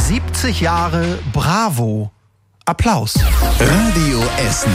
70 Jahre Bravo. Applaus. Radio Essen.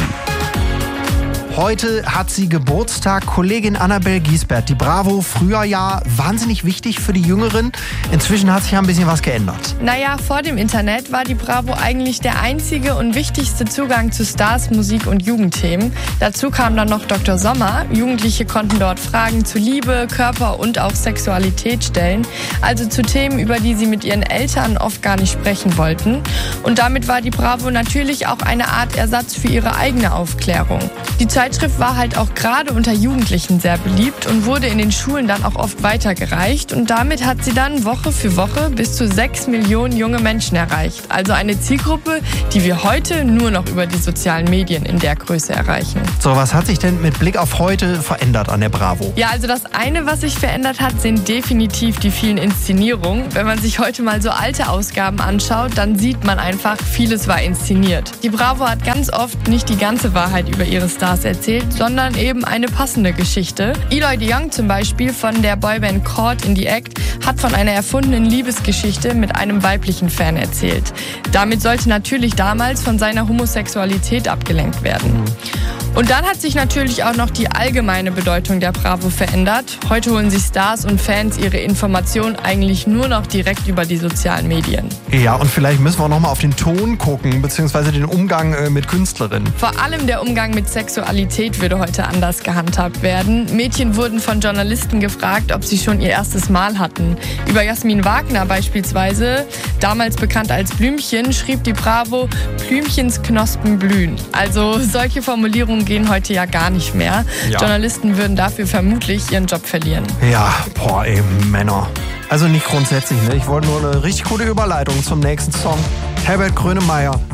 Heute hat sie Geburtstag, Kollegin Annabel Giesbert. Die Bravo, früher ja wahnsinnig wichtig für die Jüngeren. Inzwischen hat sich ja ein bisschen was geändert. Naja, vor dem Internet war die Bravo eigentlich der einzige und wichtigste Zugang zu Stars, Musik und Jugendthemen. Dazu kam dann noch Dr. Sommer. Jugendliche konnten dort Fragen zu Liebe, Körper und auch Sexualität stellen. Also zu Themen, über die sie mit ihren Eltern oft gar nicht sprechen wollten. Und damit war die Bravo natürlich auch eine Art Ersatz für ihre eigene Aufklärung. Die Zeitschrift war halt auch gerade unter Jugendlichen sehr beliebt und wurde in den Schulen dann auch oft weitergereicht. Und damit hat sie dann Woche für Woche bis zu 6 Millionen junge Menschen erreicht. Also eine Zielgruppe, die wir heute nur noch über die sozialen Medien in der Größe erreichen. So, was hat sich denn mit Blick auf heute verändert an der Bravo? Ja, also das eine, was sich verändert hat, sind definitiv die vielen Inszenierungen. Wenn man sich heute mal so alte Ausgaben anschaut, dann sieht man einfach, vieles war inszeniert. Die Bravo hat ganz oft nicht die ganze Wahrheit über ihre Stars erzählt, sondern eben eine passende Geschichte. Eloy de Jong zum Beispiel von der Boyband Caught in the Act hat von einer erfundenen Liebesgeschichte mit einem weiblichen Fan erzählt. Damit sollte natürlich damals von seiner Homosexualität abgelenkt werden. Und dann hat sich natürlich auch noch die allgemeine Bedeutung der Bravo verändert. Heute holen sich Stars und Fans ihre Informationen eigentlich nur noch direkt über die sozialen Medien. Ja, und vielleicht müssen wir auch noch mal auf den Ton gucken, beziehungsweise den Umgang mit Künstlerinnen. Vor allem der Umgang mit Sexualität würde heute anders gehandhabt werden. Mädchen wurden von Journalisten gefragt, ob sie schon ihr erstes Mal hatten. Über Jasmin Wagner beispielsweise, damals bekannt als Blümchen, schrieb die Bravo, Blümchens Knospen blühen. Also solche Formulierungen gehen heute ja gar nicht mehr. Ja. Journalisten würden dafür vermutlich ihren Job verlieren. Ja, boah ey, Männer. Also nicht grundsätzlich, ne? Ich wollte nur eine richtig gute Überleitung zum nächsten Song. Herbert Grönemeyer,